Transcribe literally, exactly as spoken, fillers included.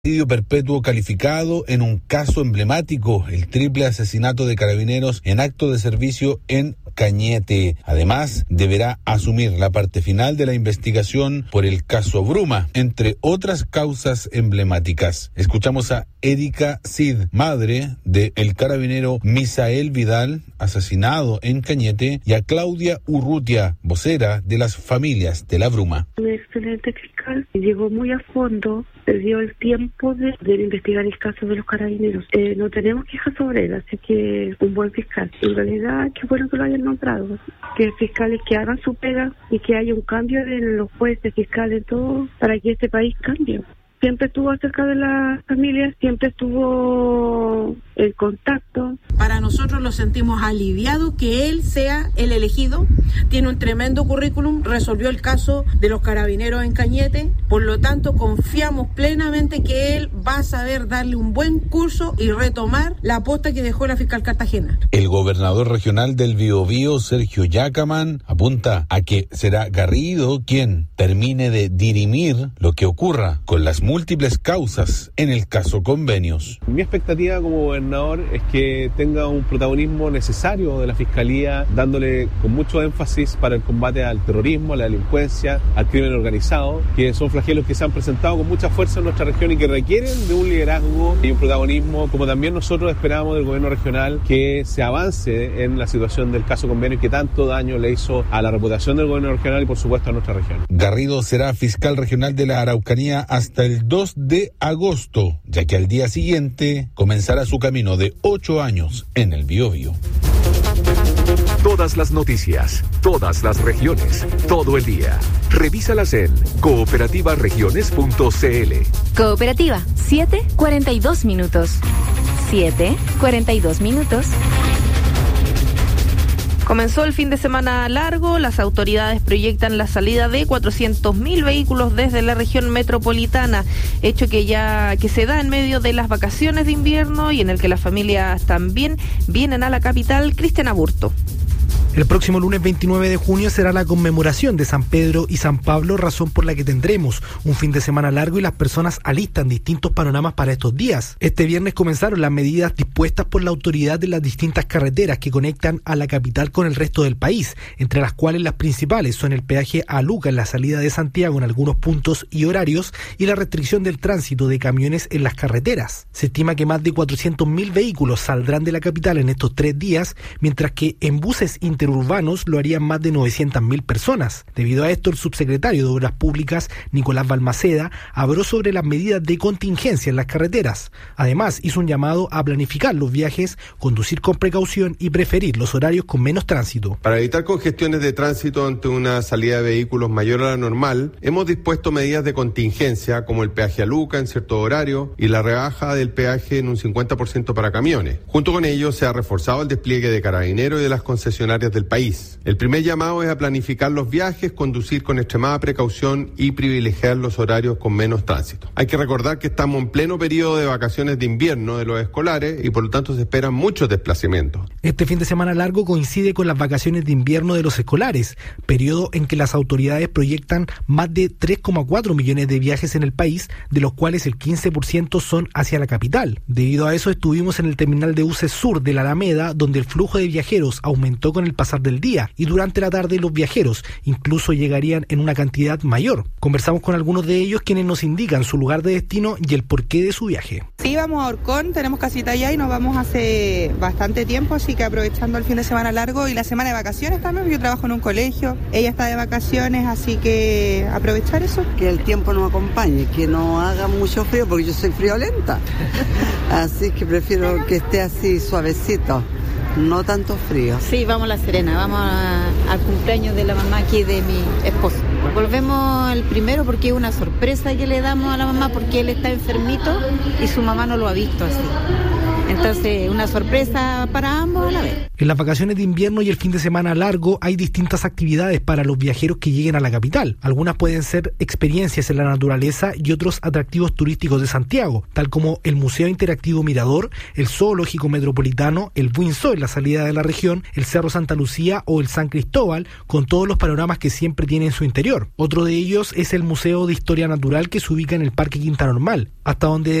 Homicidio perpetuo calificado en un caso emblemático, el triple asesinato de carabineros en acto de servicio en Cañete. Además, deberá asumir la parte final de la investigación por el caso Bruma, entre otras causas emblemáticas. Escuchamos a Erika Cid, madre de el carabinero Misael Vidal, asesinado en Cañete, y a Claudia Urrutia, vocera de las familias de la Bruma. Un excelente fiscal, llegó muy a fondo, perdió el tiempo de, de investigar el caso de los carabineros. Eh, no tenemos quejas sobre él, así que un buen fiscal. En realidad, qué bueno que lo hayan nombrado, que fiscales que hagan su pega y que haya un cambio de los jueces, fiscales, todo, para que este país cambie. Siempre estuvo acerca de las familias, siempre estuvo el contacto. Para nosotros lo sentimos aliviado que él sea el elegido. Tiene un tremendo currículum, resolvió el caso de los carabineros en Cañete. Por lo tanto, confiamos plenamente que él va a saber darle un buen curso y retomar la posta que dejó la fiscal Cartagena. El gobernador regional del Biobío, Sergio Yacaman, apunta a que será Garrido quien termine de dirimir lo que ocurra con las múltiples causas en el caso Convenios. Mi expectativa como gobernador es que tenga un protagonismo necesario de la Fiscalía, dándole con mucho énfasis para el combate al terrorismo, a la delincuencia, al crimen organizado, que son flagelos que se han presentado con mucha fuerza en nuestra región y que requieren de un liderazgo y un protagonismo, como también nosotros esperamos del gobierno regional que se avance en la situación del caso Convenios que tanto daño le hizo a la reputación del gobierno regional y por supuesto a nuestra región. Garrido será fiscal regional de la Araucanía hasta el dos de agosto, ya que al día siguiente comenzará su camino de ocho años en el Biobío. Todas las noticias, todas las regiones, todo el día. Revísalas en cooperativa regiones punto c l. Cooperativa, siete cuarenta y dos minutos. siete cuarenta y dos minutos. Comenzó el fin de semana largo, las autoridades proyectan la salida de cuatrocientos mil vehículos desde la región metropolitana, hecho que ya que se da en medio de las vacaciones de invierno y en el que las familias también vienen a la capital. Cristian Aburto. El próximo lunes veintinueve de junio será la conmemoración de San Pedro y San Pablo, razón por la que tendremos un fin de semana largo y las personas alistan distintos panoramas para estos días. Este viernes comenzaron las medidas dispuestas por la autoridad de las distintas carreteras que conectan a la capital con el resto del país, entre las cuales las principales son el peaje a Luca en la salida de Santiago en algunos puntos y horarios y la restricción del tránsito de camiones en las carreteras. Se estima que más de cuatrocientos mil vehículos saldrán de la capital en estos tres días, mientras que en buses interurbanos lo harían más de novecientas mil personas. Debido a esto, el subsecretario de Obras Públicas, Nicolás Balmaceda, habló sobre las medidas de contingencia en las carreteras. Además, hizo un llamado a planificar los viajes, conducir con precaución y preferir los horarios con menos tránsito. Para evitar congestiones de tránsito ante una salida de vehículos mayor a la normal, hemos dispuesto medidas de contingencia como el peaje a Luca en cierto horario y la rebaja del peaje en un cincuenta por ciento para camiones. Junto con ello, se ha reforzado el despliegue de carabineros y de las concesionarias del país. El primer llamado es a planificar los viajes, conducir con extremada precaución y privilegiar los horarios con menos tránsito. Hay que recordar que estamos en pleno periodo de vacaciones de invierno de los escolares y por lo tanto se esperan muchos desplazamientos. Este fin de semana largo coincide con las vacaciones de invierno de los escolares, periodo en que las autoridades proyectan más de tres coma cuatro millones de viajes en el país, de los cuales el quince por ciento son hacia la capital. Debido a eso estuvimos en el terminal de buses sur de la Alameda, donde el flujo de viajeros aumentó con el pasar del día y durante la tarde los viajeros incluso llegarían en una cantidad mayor. Conversamos con algunos de ellos quienes nos indican su lugar de destino y el porqué de su viaje. Sí, vamos a Orcón, tenemos casita allá y nos vamos hace bastante tiempo, así que aprovechando el fin de semana largo y la semana de vacaciones también, porque yo trabajo en un colegio, ella está de vacaciones, así que aprovechar eso. Que el tiempo nos acompañe, que no haga mucho frío, porque yo soy friolenta, así que prefiero que esté así suavecito. No tanto frío. Sí, vamos a La Serena, vamos a, al cumpleaños de la mamá aquí de mi esposo. Volvemos el primero porque es una sorpresa que le damos a la mamá porque él está enfermito y su mamá no lo ha visto así. Entonces, una sorpresa para ambos a la vez. En las vacaciones de invierno y el fin de semana largo hay distintas actividades para los viajeros que lleguen a la capital. Algunas pueden ser experiencias en la naturaleza y otros atractivos turísticos de Santiago, tal como el Museo Interactivo Mirador, el Zoológico Metropolitano, el Buinzo en la salida de la región, el Cerro Santa Lucía o el San Cristóbal, con todos los panoramas que siempre tiene en su interior. Otro de ellos es el Museo de Historia Natural que se ubica en el Parque Quinta Normal, hasta donde